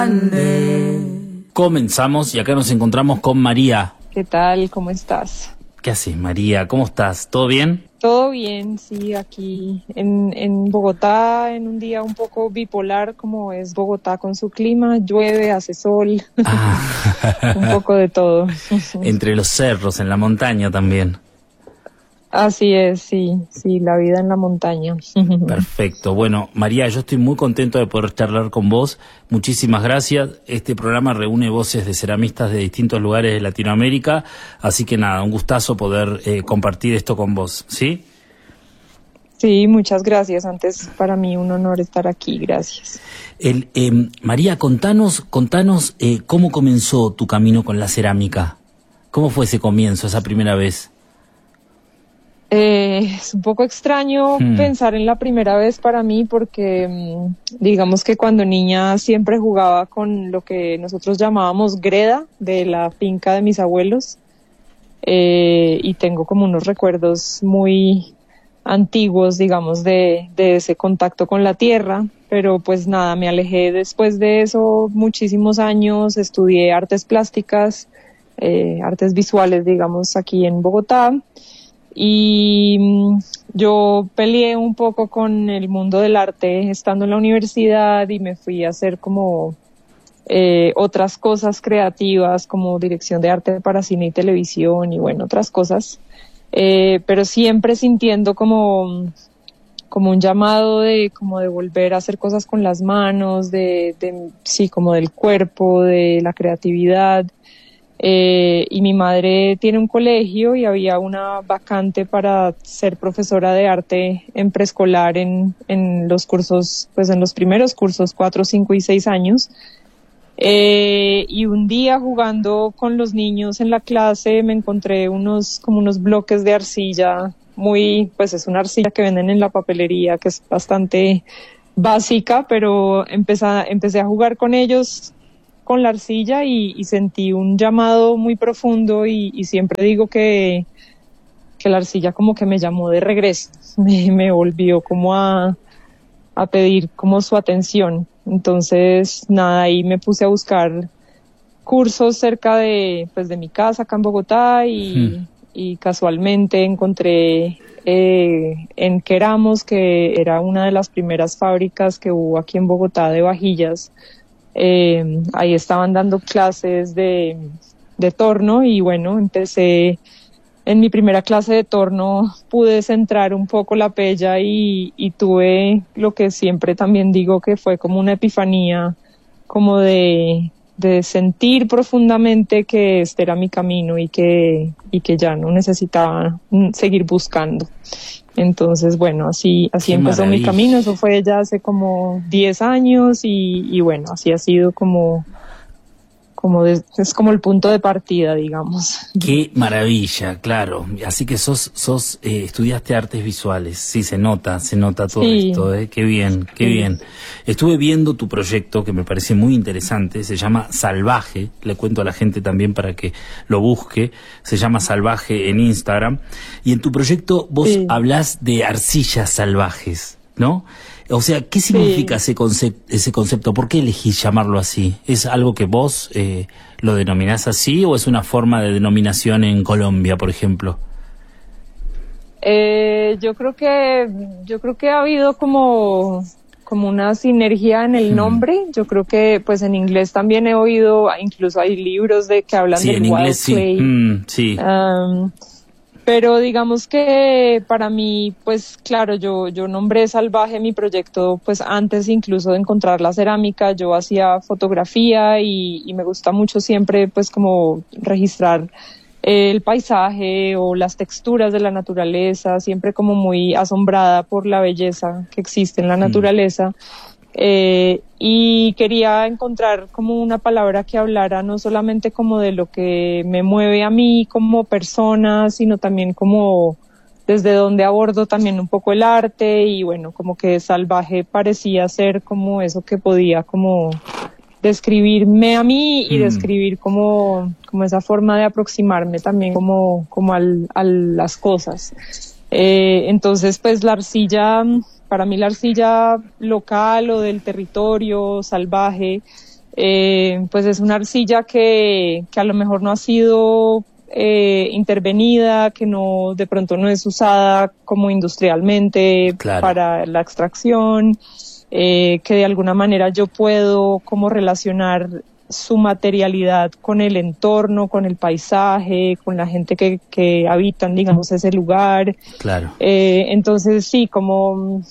Comenzamos y acá nos encontramos con María. ¿Qué tal? ¿Cómo estás? ¿Qué haces, María? ¿Cómo estás? ¿Todo bien? Todo bien, sí, aquí en Bogotá, en un día un poco bipolar como es Bogotá con su clima, llueve, hace sol, un poco de todo. Entre los cerros, en la montaña también. Así es, sí, la vida en la montaña. Perfecto. Bueno, María, yo estoy muy contento de poder charlar con vos. Muchísimas gracias. Este programa reúne voces de ceramistas de distintos lugares de Latinoamérica, así que nada, un gustazo poder compartir esto con vos, ¿sí? Sí, muchas gracias. Antes, para mí un honor estar aquí, gracias. María, contanos cómo comenzó tu camino con la cerámica. ¿Cómo fue ese comienzo, esa primera vez? Es un poco extraño pensar en la primera vez para mí porque digamos que cuando niña siempre jugaba con lo que nosotros llamábamos greda de la finca de mis abuelos y tengo como unos recuerdos muy antiguos, digamos, de ese contacto con la tierra, pero pues nada, me alejé después de eso muchísimos años, estudié artes plásticas, artes visuales, digamos, aquí en Bogotá. Y yo peleé un poco con el mundo del arte estando en la universidad y me fui a hacer como otras cosas creativas como dirección de arte para cine y televisión y bueno, otras cosas, pero siempre sintiendo como un llamado de volver a hacer cosas con las manos, sí, como del cuerpo, de la creatividad. Y mi madre tiene un colegio y había una vacante para ser profesora de arte en preescolar en los cursos, pues en los primeros cursos, 4, 5 y 6 años. Y un día jugando con los niños en la clase me encontré unos bloques de arcilla pues es una arcilla que venden en la papelería que es bastante básica, pero empecé a jugar con ellos con la arcilla y sentí un llamado muy profundo y siempre digo que la arcilla como que me llamó de regreso, me volvió como a pedir como su atención. Entonces nada, ahí me puse a buscar cursos cerca de mi casa acá en Bogotá y casualmente encontré en Queramos, que era una de las primeras fábricas que hubo aquí en Bogotá de vajillas. Ahí estaban dando clases de torno y bueno, empecé en mi primera clase de torno, pude centrar un poco la pella y tuve lo que siempre también digo que fue como una epifanía, como de sentir profundamente que este era mi camino y que ya no necesitaba seguir buscando. Entonces, bueno, así empezó mi camino. Eso fue ya hace como 10 años y bueno, así ha sido es como el punto de partida, digamos. Qué maravilla, claro. Así que estudiaste artes visuales. Sí, se nota todo esto, ¿eh? Qué bien, qué bien. Estuve viendo tu proyecto que me parece muy interesante. Se llama Salvaje. Le cuento a la gente también para que lo busque. Se llama Salvaje en Instagram. Y en tu proyecto vos hablás de arcillas salvajes, ¿no? O sea, ¿qué significa ese concepto? ¿Por qué elegís llamarlo así? ¿Es algo que vos lo denominás así o es una forma de denominación en Colombia, por ejemplo? Yo creo que ha habido como una sinergia en el nombre. Yo creo que pues en inglés también he oído, incluso hay libros que hablan del wild clay. Sí. Pero digamos que para mí, pues claro, yo nombré Salvaje mi proyecto, pues antes incluso de encontrar la cerámica, yo hacía fotografía y me gusta mucho siempre pues como registrar el paisaje o las texturas de la naturaleza, siempre como muy asombrada por la belleza que existe en la naturaleza. Y quería encontrar como una palabra que hablara no solamente como de lo que me mueve a mí como persona, sino también como desde donde abordo también un poco el arte y bueno, como que Salvaje parecía ser como eso que podía como describirme a mí y describir como esa forma de aproximarme también como a las cosas. Entonces pues la arcilla, para mí la arcilla local o del territorio salvaje, pues es una arcilla que a lo mejor no ha sido intervenida, que no, de pronto no es usada como industrialmente para la extracción, que de alguna manera yo puedo como relacionar su materialidad con el entorno, con el paisaje, con la gente que habitan, digamos, ese lugar. Claro. Entonces sí, como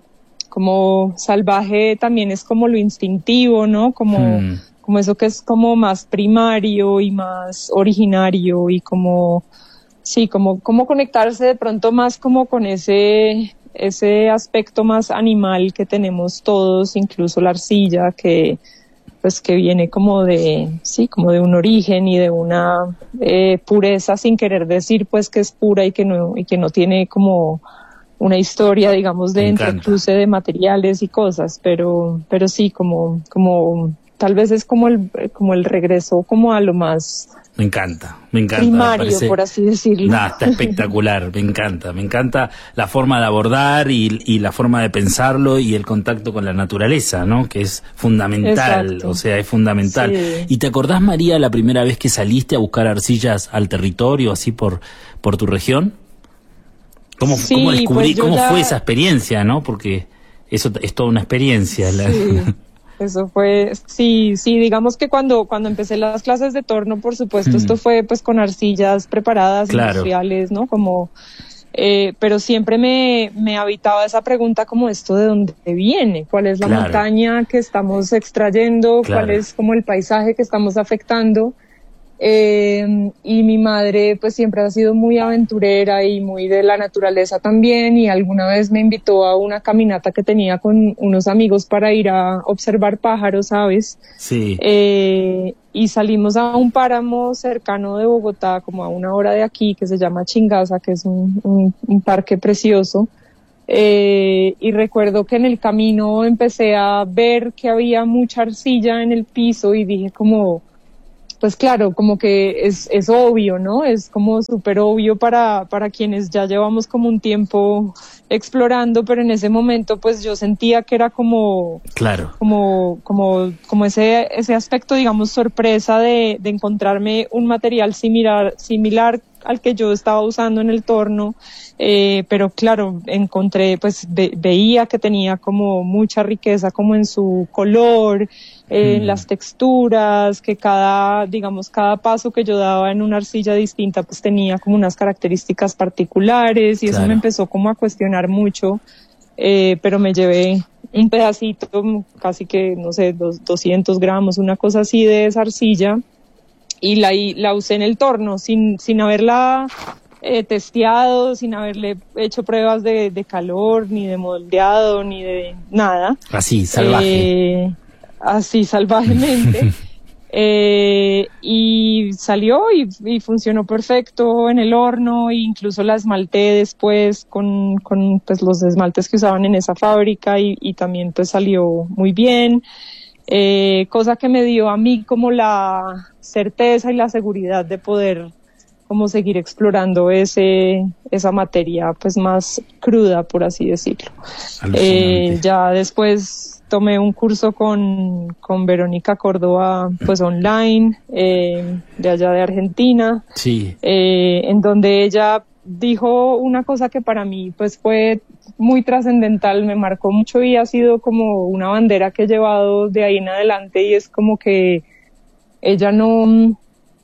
salvaje también es como lo instintivo, ¿no? Como eso que es como más primario y más originario y como conectarse de pronto más como con ese aspecto más animal que tenemos todos, incluso la arcilla que viene como de un origen y de una pureza, sin querer decir pues que es pura y que no tiene como una historia, digamos, de entrecruce de materiales y cosas, pero sí como tal vez es como el regreso como a lo más me encanta primario, por así decirlo. Está espectacular, me encanta la forma de abordar y la forma de pensarlo y el contacto con la naturaleza, ¿no? Que es fundamental. Exacto. O sea, es fundamental. Sí. ¿Y te acordás, María, la primera vez que saliste a buscar arcillas al territorio, así por tu región? ¿Cómo descubrí, pues cómo fue esa experiencia, no? Porque eso es toda una experiencia. Sí. Eso fue, sí, digamos que cuando empecé las clases de torno, por supuesto, esto fue pues con arcillas preparadas, industriales, ¿no? Como, pero siempre me habitaba esa pregunta como esto de dónde viene, cuál es la montaña que estamos extrayendo, cuál es como el paisaje que estamos afectando. Y mi madre pues siempre ha sido muy aventurera y muy de la naturaleza también, y alguna vez me invitó a una caminata que tenía con unos amigos para ir a observar pájaros, aves. Sí. Y salimos a un páramo cercano de Bogotá, como a 1 hora de aquí, que se llama Chingaza, que es un parque precioso. Y recuerdo que en el camino empecé a ver que había mucha arcilla en el piso y dije como, pues claro, como que es obvio, ¿no? Es como súper obvio para quienes ya llevamos como un tiempo explorando, pero en ese momento pues yo sentía que era como ese aspecto, digamos, sorpresa de encontrarme un material similar al que yo estaba usando en el torno, pero claro, encontré, pues veía que tenía como mucha riqueza como en su color, en las texturas, que cada paso que yo daba en una arcilla distinta pues tenía como unas características particulares, y eso me empezó como a cuestionar mucho, pero me llevé un pedacito, casi que, no sé, 200 gramos, una cosa así de esa arcilla, y la usé en el torno sin haberla testeado, sin haberle hecho pruebas de calor, ni de moldeado, ni de nada. Así, salvaje. Así, salvajemente. Y salió y funcionó perfecto en el horno, e incluso la esmalté después con pues los esmaltes que usaban en esa fábrica, y también pues salió muy bien. Cosa que me dio a mí como la certeza y la seguridad de poder como seguir explorando esa materia pues más cruda, por así decirlo. Ya después tomé un curso con Verónica Córdoba pues online, de allá de Argentina, en donde ella dijo una cosa que para mí pues fue muy trascendental, me marcó mucho y ha sido como una bandera que he llevado de ahí en adelante, y es como que ella no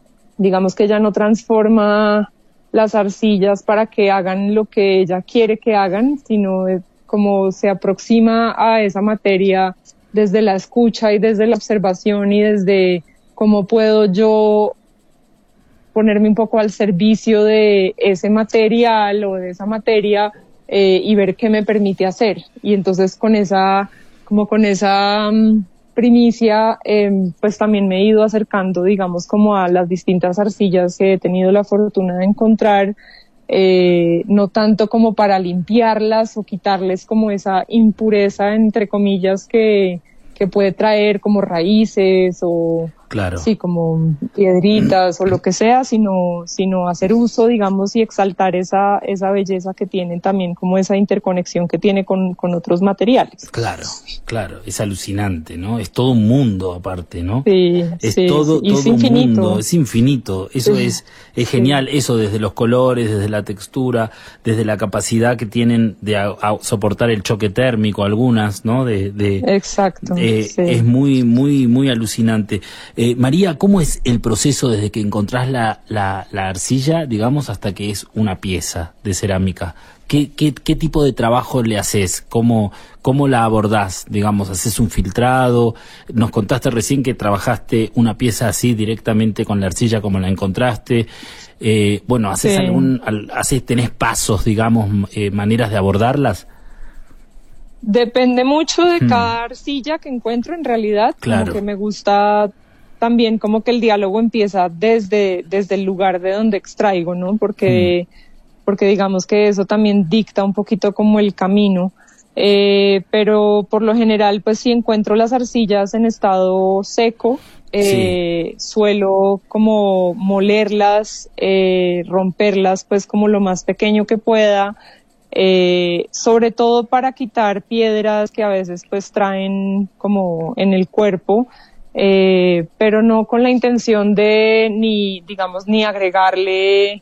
transforma las arcillas para que hagan lo que ella quiere que hagan, sino como se aproxima a esa materia desde la escucha y desde la observación, y desde cómo puedo yo ponerme un poco al servicio de ese material o de esa materia, y ver qué me permite hacer. Y entonces con esa primicia, pues también me he ido acercando, digamos, como a las distintas arcillas que he tenido la fortuna de encontrar, no tanto como para limpiarlas o quitarles como esa impureza, entre comillas, que puede traer como raíces o Claro. sí, como piedritas o lo que sea, sino hacer uso, digamos, y exaltar esa belleza que tiene también, como esa interconexión que tiene con otros materiales. Claro, claro, es alucinante, ¿no? Es todo un mundo aparte, ¿no? Sí, es sí, todo es un infinito. mundo, es infinito. Eso Sí, es genial, eso desde los colores, desde la textura, desde la capacidad que tienen de soportar el choque térmico, algunas, ¿no? exacto. Sí. Es muy, muy, muy alucinante. María, ¿cómo es el proceso desde que encontrás la arcilla, digamos, hasta que es una pieza de cerámica? ¿Qué tipo de trabajo le haces? ¿Cómo la abordás? Digamos, ¿haces un filtrado? Nos contaste recién que trabajaste una pieza así directamente con la arcilla como la encontraste. Bueno, ¿haces tenés pasos, digamos, maneras de abordarlas? Depende mucho de cada arcilla que encuentro en realidad. Claro. Como que me gusta también como que el diálogo empieza desde el lugar de donde extraigo, ¿no? Porque digamos que eso también dicta un poquito como el camino. Pero por lo general, pues si encuentro las arcillas en estado seco, suelo como molerlas, romperlas pues como lo más pequeño que pueda, sobre todo para quitar piedras que a veces pues traen como en el cuerpo, pero no con la intención de ni agregarle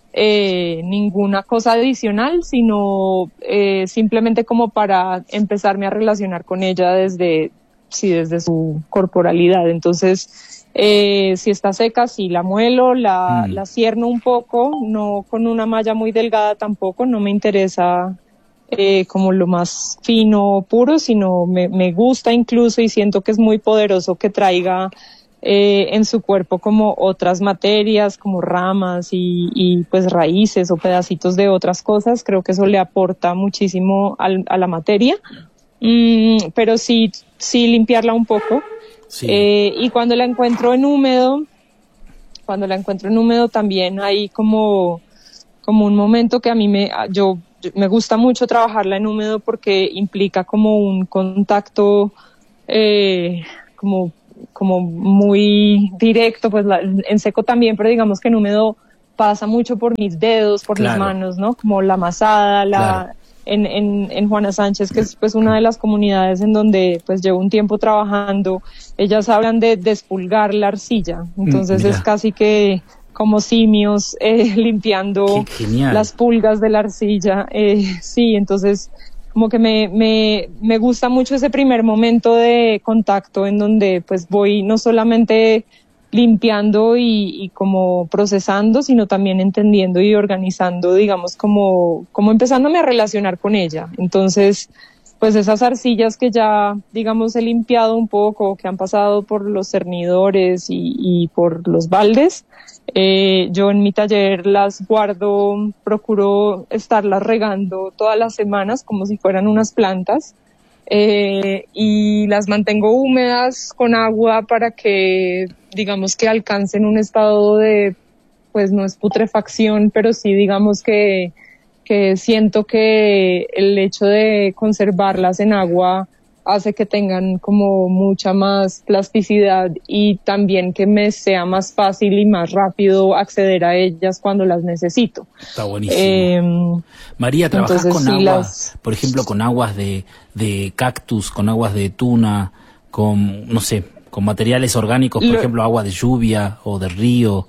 ninguna cosa adicional, sino simplemente como para empezarme a relacionar con ella desde su corporalidad. Entonces, si está seca, sí la muelo, la cierno un poco, no con una malla muy delgada tampoco, no me interesa como lo más fino puro, sino me gusta incluso y siento que es muy poderoso que traiga en su cuerpo como otras materias, como ramas y pues raíces o pedacitos de otras cosas. Creo que eso le aporta muchísimo a la materia, pero sí limpiarla un poco. Sí. Y cuando la encuentro en húmedo también hay como un momento que a mí me gusta mucho trabajarla en húmedo porque implica como un contacto como muy directo, pues en seco también, pero digamos que en húmedo pasa mucho por mis dedos, por mis manos, ¿no? Como la amasada, en Juana Sánchez, que es pues una de las comunidades en donde pues llevo un tiempo trabajando, ellas hablan de despulgar la arcilla, entonces es casi que como simios limpiando las pulgas de la arcilla, sí, entonces como que me gusta mucho ese primer momento de contacto en donde pues voy no solamente limpiando y como procesando, sino también entendiendo y organizando, digamos, como empezándome a relacionar con ella. Entonces, pues esas arcillas que ya, digamos, he limpiado un poco, que han pasado por los cernidores y por los baldes, yo en mi taller las guardo, procuro estarlas regando todas las semanas como si fueran unas plantas, y las mantengo húmedas con agua para que, digamos, que alcancen un estado de, pues no es putrefacción, pero sí digamos que siento que el hecho de conservarlas en agua hace que tengan como mucha más plasticidad y también que me sea más fácil y más rápido acceder a ellas cuando las necesito. Está buenísimo. María, ¿trabajás con aguas, por ejemplo, con aguas de cactus, con aguas de tuna, con, no sé, con materiales orgánicos, por ejemplo, agua de lluvia o de río?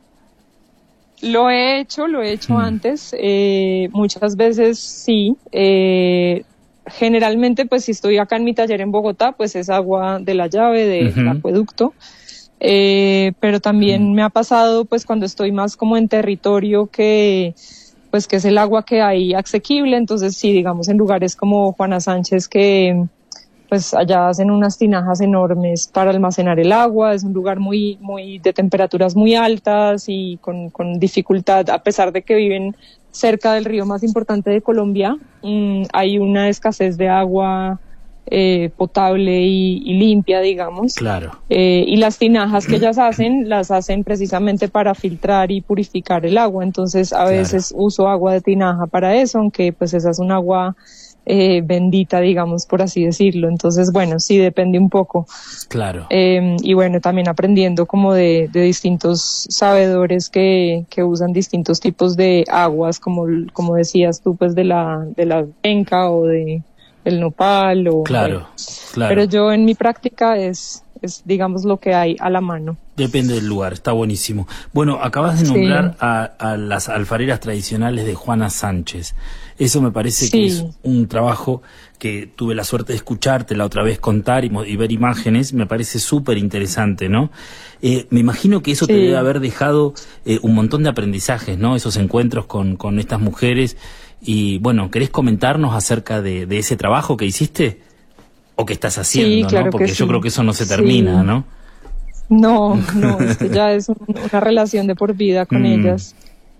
Lo he hecho antes, muchas veces sí. Generalmente, pues si estoy acá en mi taller en Bogotá, pues es agua de la llave, del acueducto. Pero también me ha pasado, pues cuando estoy más como en territorio que es el agua que hay asequible. Entonces sí, digamos en lugares como Juana Sánchez, que pues allá hacen unas tinajas enormes para almacenar el agua. Es un lugar muy, muy de temperaturas muy altas y con dificultad, a pesar de que viven cerca del río más importante de Colombia. Hay una escasez de agua potable y limpia, digamos. Claro. Y las tinajas que ellas las hacen precisamente para filtrar y purificar el agua. Entonces a veces uso agua de tinaja para eso, aunque pues esa es un agua bendita, digamos, por así decirlo. Entonces, bueno, sí, depende un poco. Claro. Y bueno, también aprendiendo como de distintos sabedores que usan distintos tipos de aguas, como decías tú, pues de la penca o del nopal. Claro, claro. Pero yo en mi práctica es digamos lo que hay a la mano. Depende del lugar, está buenísimo. Bueno, acabas de nombrar a las alfareras tradicionales de Juana Sánchez. Eso me parece que es un trabajo que tuve la suerte de escucharte la otra vez contar y ver imágenes. Me parece súper interesante, ¿no? Me imagino que eso te debe haber dejado un montón de aprendizajes, ¿no? Esos encuentros con estas mujeres. Y bueno, ¿querés comentarnos acerca de ese trabajo que hiciste? ¿O que estás haciendo, claro, ¿no? Porque yo creo que eso no se termina, ¿no? No, esto ya es una relación de por vida con ellas.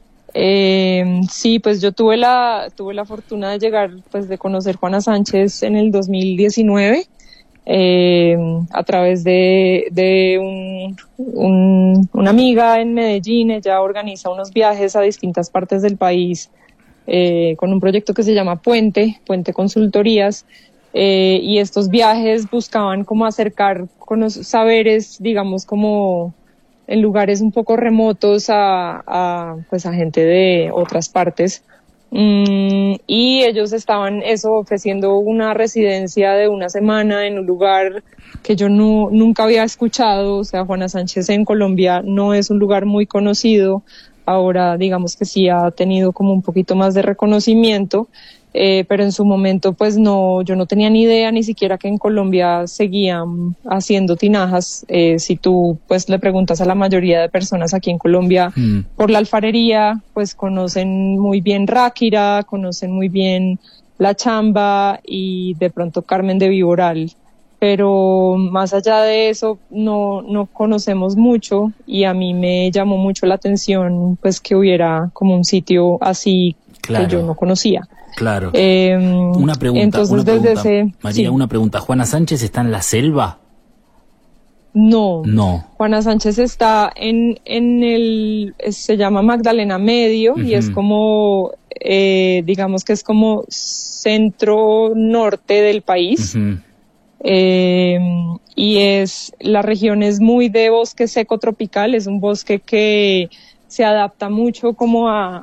Sí, pues yo tuve la fortuna de llegar, pues de conocer Juana Sánchez en el 2019, a través de una amiga en Medellín. Ella organiza unos viajes a distintas partes del país, con un proyecto que se llama Puente Consultorías. Y estos viajes buscaban como acercar saberes, digamos, como en lugares un poco remotos a gente de otras partes. Y ellos estaban ofreciendo una residencia de una semana en un lugar que yo nunca había escuchado. O sea, Juana Sánchez en Colombia no es un lugar muy conocido. Ahora digamos que sí ha tenido como un poquito más de reconocimiento. Pero en su momento pues yo no tenía ni idea ni siquiera que en Colombia seguían haciendo tinajas. Si tú pues le preguntas a la mayoría de personas aquí en Colombia por la alfarería, pues conocen muy bien Ráquira, conocen muy bien La Chamba y de pronto Carmen de Viboral, pero más allá de eso no conocemos mucho, y a mí me llamó mucho la atención pues que hubiera como un sitio así que yo no conocía. Claro. Una pregunta, María, una pregunta. ¿Juana Sánchez está en la selva? No. Juana Sánchez está se llama Magdalena Medio, y es como, digamos que es como centro norte del país. Y la región es muy de bosque seco tropical, es un bosque que se adapta mucho como a